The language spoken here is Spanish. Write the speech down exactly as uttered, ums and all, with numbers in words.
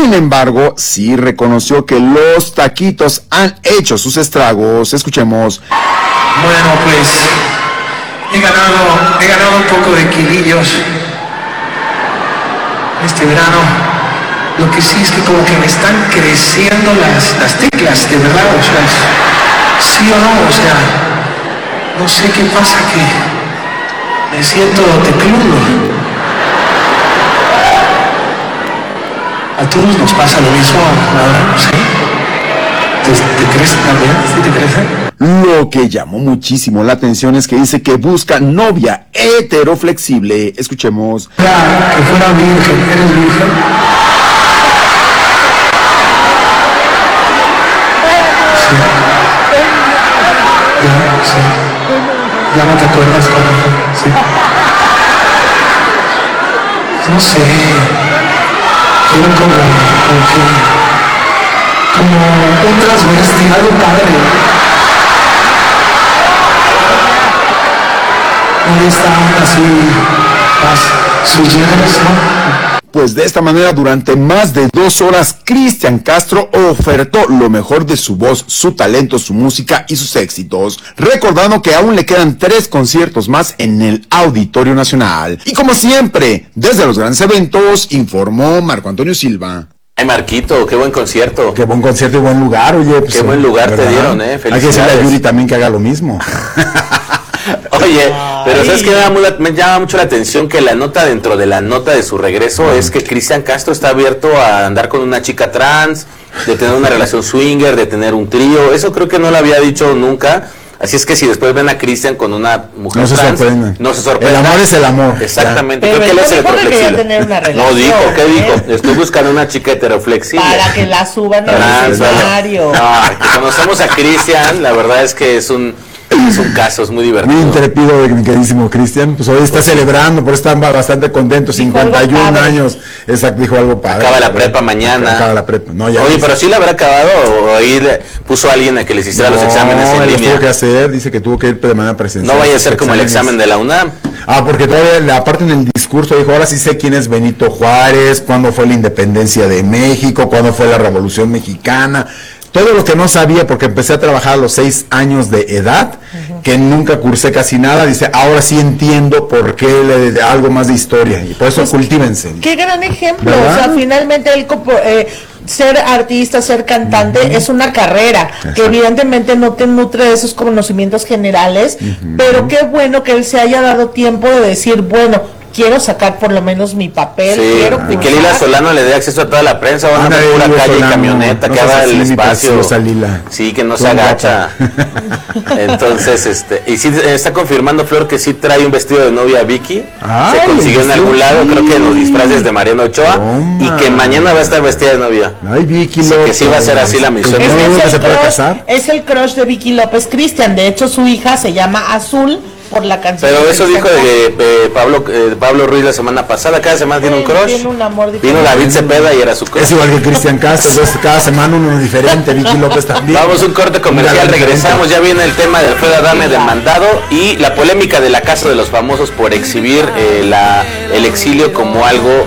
Sin embargo, sí reconoció que los taquitos han hecho sus estragos. Escuchemos. Bueno, pues he ganado, he ganado un poco de kilillos este verano. Lo que sí es que como que me están creciendo las, las teclas, de verdad, o sea, sí o no, o sea, no sé qué pasa, que me siento tecludo. A todos nos pasa lo mismo, la verdad, no sé. ¿Te, te crees también? ¿Sí te crecen? Lo que llamó muchísimo la atención es que dice que busca novia heteroflexible. Escuchemos. Ya, que fuera virgen, ¿eres virgen? Sí. Ya, sí. Ya no te acuerdas cómo fue, sí. No sé. Quiero como, como que, como un transvesti, algo padre. ¿Dónde están así las sugieres, no? Pues de esta manera, durante más de dos horas, Cristian Castro ofertó lo mejor de su voz, su talento, su música y sus éxitos, recordando que aún le quedan tres conciertos más en el Auditorio Nacional. Y como siempre, desde los grandes eventos, informó Marco Antonio Silva. Ay, Marquito, qué buen concierto. Qué buen concierto y buen lugar, oye. Pues, qué buen lugar ¿verdad? Te dieron, eh. Felicidades. Hay que decirle a Yuri también que haga lo mismo. Oye, pero ¿sabes qué? Me llama, me llama mucho la atención que la nota dentro de la nota de su regreso es que Cristian Castro está abierto a andar con una chica trans, de tener una relación swinger, de tener un trío. Eso creo que no lo había dicho nunca. Así es que si después ven a Cristian con una mujer no se trans, sorprenden. no se sorprenda. El amor es el amor. Exactamente. Pero Creo que él es dijo que quería heteroflexible. tener una relación, No dijo, ¿qué ¿eh? dijo? Estoy buscando una chica heteroflexible. Para que la suban al Trans, escenario. no, que conocemos a Cristian, la verdad es que es un es un caso, es muy divertido. Muy intrépido de mi queridísimo Cristian, pues hoy está pues celebrando, por eso está bastante contento, cincuenta y un años, exacto, dijo algo padre. Acaba la prepa mañana. Acaba la prepa, no, ya. Oye, pero sí la habrá acabado, o ahí le puso a alguien a que les hiciera no, los exámenes en él los línea. tuvo que hacer, dice que tuvo que ir de manera presencial. No vaya a ser como el examen de la UNAM. Ah, porque todavía, aparte en el discurso dijo, ahora sí sé quién es Benito Juárez, cuándo fue la independencia de México, cuándo fue la Revolución Mexicana. Todo lo que no sabía, porque empecé a trabajar a los seis años de edad, uh-huh. que nunca cursé casi nada, dice, ahora sí entiendo por qué le, algo más de historia, y por eso pues, cultívense. Qué gran ejemplo, ¿verdad? O sea, finalmente él, eh, ser artista, ser cantante, uh-huh. es una carrera, exacto. que evidentemente no te nutre de esos conocimientos generales, uh-huh. pero qué bueno que él se haya dado tiempo de decir, bueno, quiero sacar por lo menos mi papel, sí, quiero y que Lila Solano le dé acceso a toda la prensa, van a ver pura calle Solano, y camioneta, no que haga el espacio, sí, que no se agacha. Entonces, este, y sí está confirmando Flor que sí trae un vestido de novia Vicky, ay, se consiguió en algún lado, creo que en los disfraces de Mariana Ochoa, Toma. y que mañana va a estar vestida de novia. Ay, Vicky, sí, que sí va a ser así la misión. Es, es, el crush, es el crush de Vicky López Cristian, de hecho su hija se llama Azul, por la canción. Pero eso dijo de eh, Pablo eh, Pablo Ruiz la semana pasada, cada semana tiene un crush. Tiene un amor diferente. Vino David Cepeda y era su crush. Es igual que Cristian Castro, entonces cada semana uno diferente, Vicky López también. Vamos un corte comercial, regresamos, ya viene el tema de Alfredo Adame demandado y la polémica de la Casa de los Famosos por exhibir eh, la, el exilio como algo